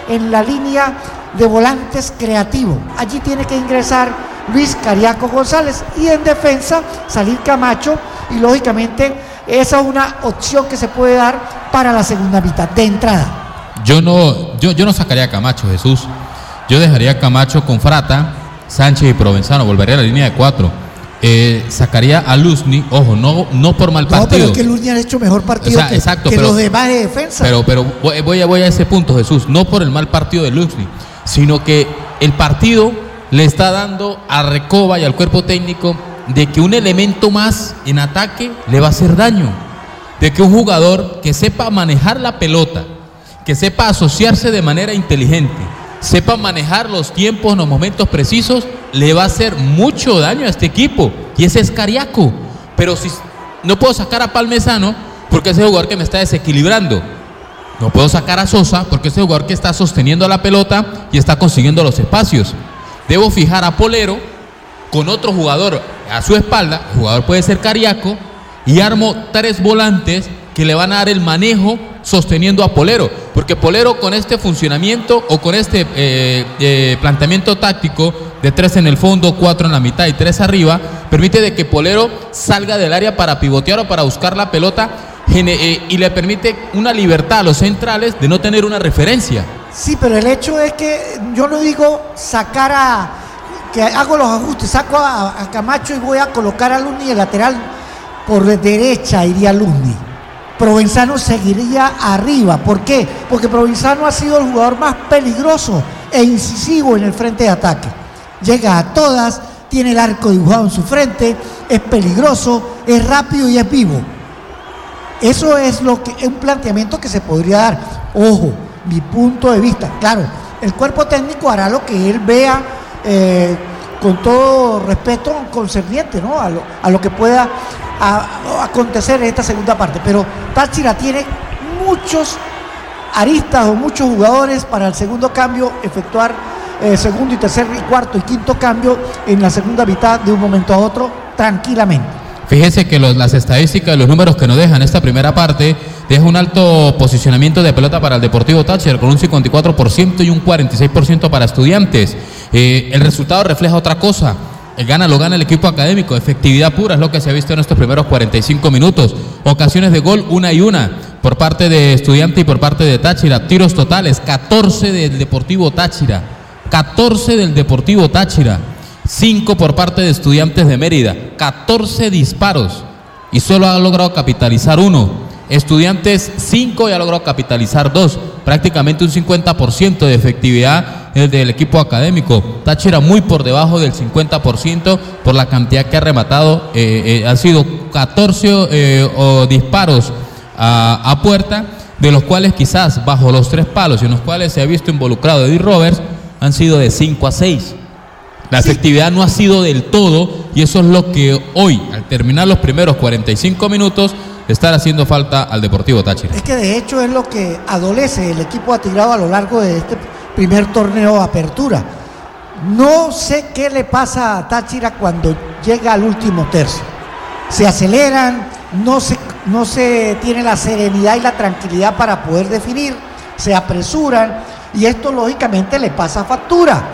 en la línea de volantes creativo. Allí tiene que ingresar Luis Cariaco González y en defensa salir Camacho, y lógicamente esa es una opción que se puede dar para la segunda mitad de entrada. Yo no sacaría a Camacho, Jesús. Yo dejaría a Camacho con Frata, Sánchez y Provenzano, volvería a la línea de 4. Sacaría a Luzny, ojo, no por mal partido. No, pero es que Luzny ha hecho mejor partido que los demás de defensa. Pero voy a ese punto, Jesús. No por el mal partido de Luzny, sino que el partido le está dando a Recoba y al cuerpo técnico de que un elemento más en ataque le va a hacer daño. De que un jugador que sepa manejar la pelota, que sepa asociarse de manera inteligente, sepa manejar los tiempos en los momentos precisos, le va a hacer mucho daño a este equipo, y ese es Cariaco. Pero si no puedo sacar a Palmesano porque es el jugador que me está desequilibrando, no puedo sacar a Sosa porque es el jugador que está sosteniendo la pelota y está consiguiendo los espacios. Debo fijar a Polero con otro jugador a su espalda, el jugador puede ser Cariaco, y armo 3 volantes que le van a dar el manejo sosteniendo a Polero, porque Polero con este funcionamiento o con este planteamiento táctico de 3 en el fondo, 4 en la mitad y 3 arriba, permite de que Polero salga del área para pivotear o para buscar la pelota, y le permite una libertad a los centrales de no tener una referencia. Sí, pero el hecho es que yo no digo que hago los ajustes, saco a Camacho y voy a colocar a Luzny el lateral por derecha, iría Luzny. Provenzano seguiría arriba. ¿Por qué? Porque Provenzano ha sido el jugador más peligroso e incisivo en el frente de ataque. Llega a todas, tiene el arco dibujado en su frente, es peligroso, es rápido y es vivo. Eso es un planteamiento que se podría dar. Ojo, mi punto de vista. Claro, el cuerpo técnico hará lo que él vea, con todo respeto concerniente, ¿no? a lo que pueda acontecer en esta segunda parte. Pero Táchira tiene muchos aristas o muchos jugadores para el segundo cambio, efectuar segundo y tercer y cuarto y quinto cambio en la segunda mitad de un momento a otro tranquilamente. Fíjese que las estadísticas, los números que nos dejan esta primera parte, deja un alto posicionamiento de pelota para el Deportivo Táchira con un 54% y un 46% para Estudiantes. El resultado refleja otra cosa. Lo gana el equipo académico. Efectividad pura es lo que se ha visto en estos primeros 45 minutos. Ocasiones de gol, una y una por parte de Estudiantes y por parte de Táchira. Tiros totales, 14 del Deportivo Táchira. 14 del Deportivo Táchira. 5 por parte de Estudiantes de Mérida. 14 disparos y solo ha logrado capitalizar 1. Estudiantes 5 y ha logrado capitalizar 2. Prácticamente un 50% de efectividad del equipo académico. Táchira muy por debajo del 50% por la cantidad que ha rematado. Han sido 14 disparos a puerta, de los cuales quizás bajo los 3 palos y en los cuales se ha visto involucrado Eddie Roberts han sido de 5 a 6. La efectividad no ha sido del todo, y eso es lo que hoy, al terminar los primeros 45 minutos, estar haciendo falta al Deportivo Táchira. Es que de hecho es lo que adolece el equipo atigrado a lo largo de este primer torneo apertura. No sé qué le pasa a Táchira cuando llega al último tercio. Se aceleran, no se tiene la serenidad y la tranquilidad para poder definir, se apresuran, y esto lógicamente le pasa factura.